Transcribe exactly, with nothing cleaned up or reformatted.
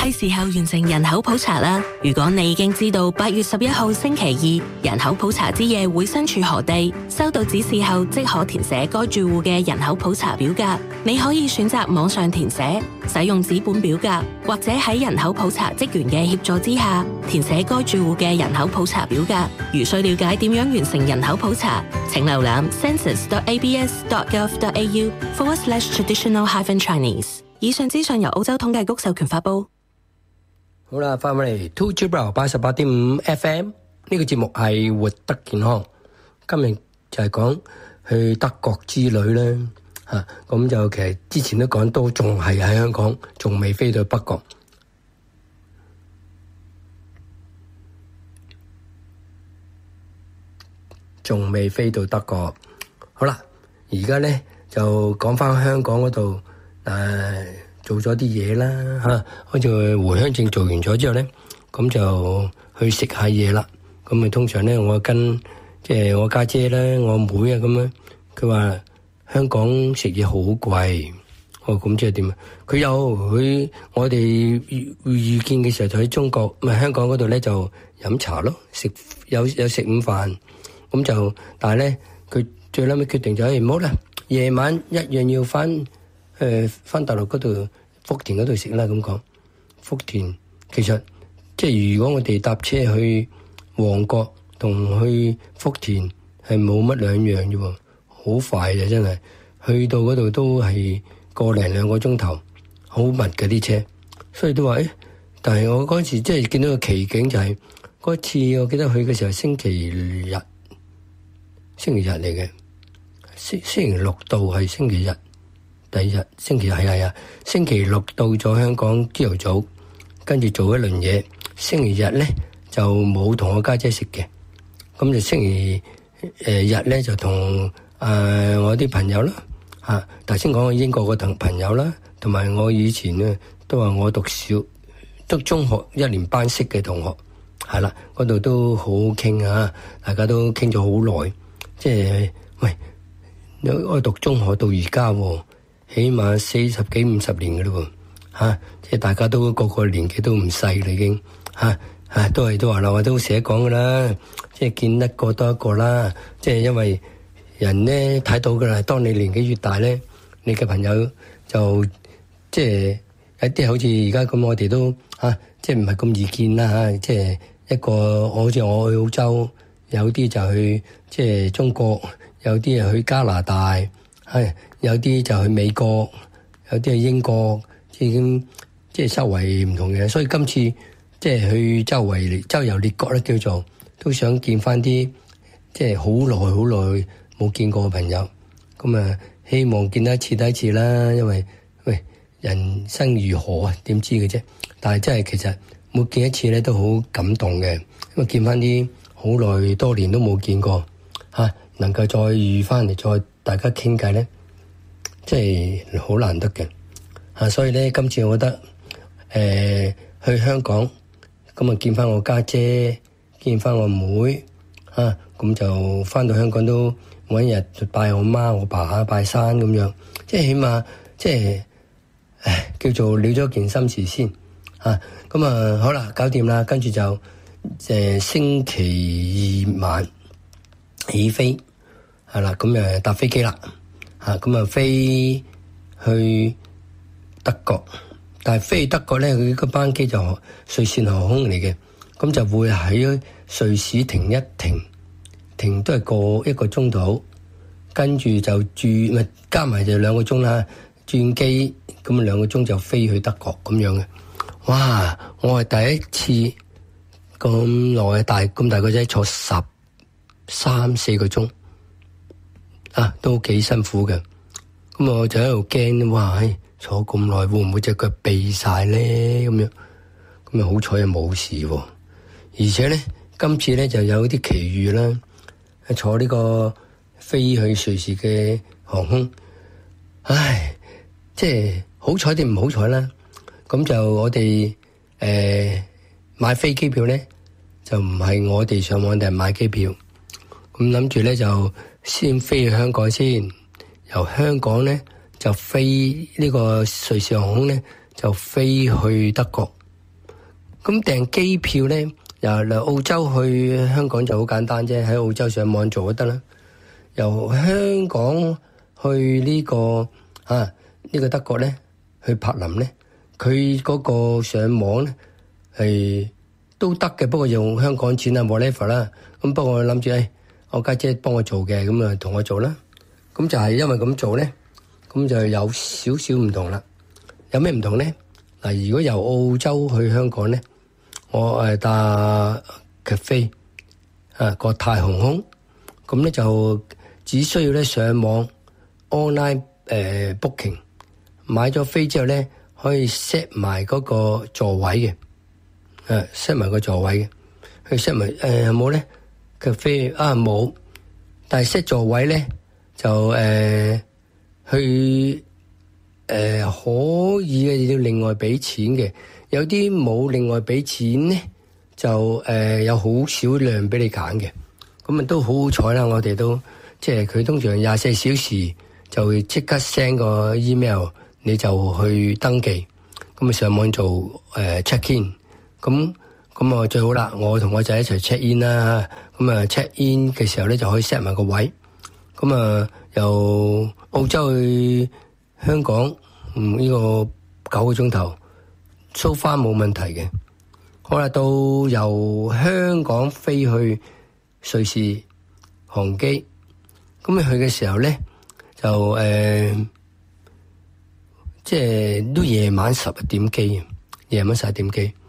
係時候完成人口普查啦！如果你已經知道八月十一號星期二人口普查之夜會身處何地，收到指示後即可填寫該住戶嘅人口普查表格。你可以選擇網上填寫，使用紙本表格，或者喺人口普查職員嘅協助之下填寫該住戶嘅人口普查表格。如需了解點樣完成人口普查，請瀏覽 census dot a b s dot gov dot a u forward slash traditional hyphen Chinese。以上資訊由澳洲統計局授權發布。 好啦，翻返嚟 two G Brown 八十八點五 F M 呢個節目係活得健康。今日就係講去德國之旅啦，吓咁就其實之前都講都仲係喺香港，仲未飛到北角，仲未飛到德國。好啦，而家咧就講翻香港嗰度誒。做咗啲嘢啦嚇，好似回鄉證做完咗之後咧，咁就去食下嘢啦。咁啊，通常咧我跟即係我家姐咧、我妹啊咁樣，佢話香港食嘢好貴。哦，咁即係點啊？佢有佢我哋遇遇見嘅時候就喺中國唔係香港嗰度咧就飲茶咯，食有有食午飯。咁就但係咧佢最撚尾決定就係唔好啦，夜晚一樣要翻。誒翻大陸嗰度福田嗰度食啦，咁講福田其實即係如果我哋搭車去旺角同去福田係冇乜兩樣啫喎，好快嘅真係去到嗰度都係個零兩個鐘頭，好密嘅啲車，所以都話誒。但係我嗰時即係見到個奇景就係、是、嗰次我記得去嘅時候星期日，星期日嚟嘅，星星期六到係星期日。第二日星期日係係啊，星期六到咗香港朝頭早，跟住做一輪嘢。星期日咧就冇同我家姐食嘅，咁就星期誒日咧就同誒、呃、我啲朋友啦嚇。頭先講英國個同朋友啦，同埋我以前咧都話我讀小讀中學一年班識嘅同學係啦，嗰度都好好傾啊，大家都傾咗好耐。即係喂，我讀中學到而家喎。起碼四十幾五十年嘅咯喎，嚇！即係大家都個個年紀都唔細啦，已經嚇嚇都係都話啦，我都寫講噶啦，即係見一個多一個啦。即係因為人咧睇到噶啦，當你年紀越大咧，你嘅朋友就即係有啲好似而家咁，我哋都嚇即係唔係咁易見啦嚇。即係一個好似我去澳洲，有啲就去即係中國，有啲係去加拿大，係。有啲就去美國，有啲去英國，已經即係周圍唔同嘅，所以今次即係去周圍周遊列國咧，叫做都想見翻啲即係好耐好耐冇見過嘅朋友。咁啊，希望見得一次得一次啦，因為喂人生如何啊？點知嘅啫？但係真係其實每見一次咧都好感動嘅，因為見翻啲好耐多年都冇見過嚇、啊，能夠再遇翻嚟再大家傾偈咧。即係好難得嘅，啊！所以咧，今次我覺得，誒、呃，去香港，咁啊見翻我家姐，見翻我妹，啊，咁就翻到香港都每一日拜我媽、我爸下拜山咁樣，即係起碼，即係，唉，叫做了咗件心事先，啊，咁啊好啦，搞掂啦，跟住就誒、呃、星期二晚起飛，係啦，咁誒搭飛機啦。啊，咁啊飛去德國，但係飛去德國咧，佢個班機就瑞士航空嚟嘅，咁就會喺瑞士停一停，停都係個一個鐘頭，跟住就轉咪加埋就兩個鐘啦，轉機咁兩個鐘就飛去德國咁樣嘅。哇！我係第一次咁耐大咁大個仔坐十三四個鐘。啊，都幾辛苦嘅，咁我就喺度驚，哇！坐咁耐會唔會隻腳痹晒咧？咁樣，咁啊好彩又冇事喎。而且咧，今次咧就有啲奇遇啦，坐呢個飛去瑞士嘅航空，唉，即係好彩定唔好彩啦。咁就我哋誒、呃、買飛機票咧，就唔係我哋上網定係買機票，咁諗住咧就。先飛去香港先，由香港咧就飛呢個瑞士航空咧就飛去德國， 咁訂機票咧，由澳洲去香港就好簡單啫，喺澳洲上網做就得啦。由香港去呢、這個啊呢、這個德國咧，去柏林咧，佢嗰個上網咧係都得嘅，不過用香港錢啊 whatever 啦。咁不過我諗住誒，我家姐幫我做嘅，咁啊同我做啦。咁就係因為咁做咧，咁就有少少唔同啦。有咩唔同咧？嗱，如果由澳洲去香港咧，我誒搭 cafe 啊國泰航空，咁咧就只需要咧上網 online 誒 booking， 買咗飛之後咧可以 set 埋嗰個座位嘅，誒 set 埋個座位嘅，去 set 埋誒有冇咧 cafe 啊冇，但係 set 座位咧就誒、呃、去誒、呃、可以嘅要另外俾錢嘅，有啲冇另外俾錢咧就誒、呃、有好少量俾你揀嘅，咁啊都好好彩啦！我哋都即係佢通常廿四小時就會即刻 send 個 email， 你就去登記，咁啊上網做誒、呃、check in， 咁咁啊最好啦！我同我仔一齊 check in 啦，咁啊 check in 嘅時候咧就可以 set 埋個位，咁啊由澳洲去香港嗯呢、這個九個鐘頭 so far 冇問題嘅。好啦，到由香港飛去瑞士航機，咁你去嘅時候咧就誒、呃，即係都夜晚十一點機，夜晚十一點機。